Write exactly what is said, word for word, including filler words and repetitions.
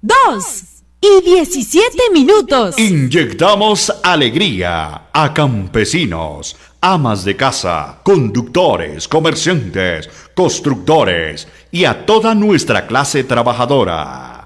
dos y diecisiete minutos. Inyectamos alegría a campesinos, amas de casa, conductores, comerciantes, constructores y a toda nuestra clase trabajadora.